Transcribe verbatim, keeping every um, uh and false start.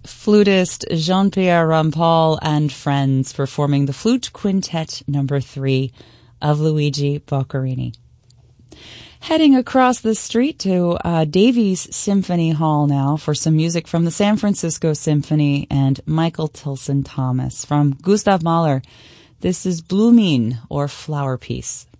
flutist Jean-Pierre Rampal and friends performing the Flute Quintet number three of Luigi Boccherini. Heading across the street to uh, Davies Symphony Hall now for some music from the San Francisco Symphony and Michael Tilson Thomas from Gustav Mahler. This is Blumen, or Flower Piece.